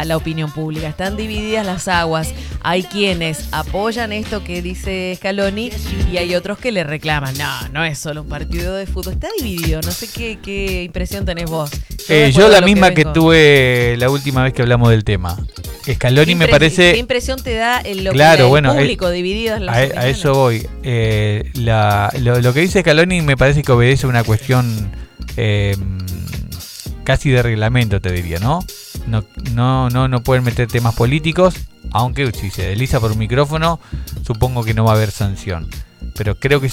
la opinión pública, están divididas las aguas. Hay quienes apoyan esto que dice Scaloni y hay otros que le reclaman. No es solo un partido de fútbol, está dividido. No sé qué impresión tenés vos. Yo la misma que tuve la última vez que hablamos del tema. Scaloni me parece... ¿Qué impresión te da el público dividido en las opiniones? A eso voy. Lo que dice Scaloni me parece que obedece a una cuestión casi de reglamento, te diría, ¿no? No pueden meter temas políticos, aunque si se desliza por un micrófono, supongo que no va a haber sanción. Pero creo que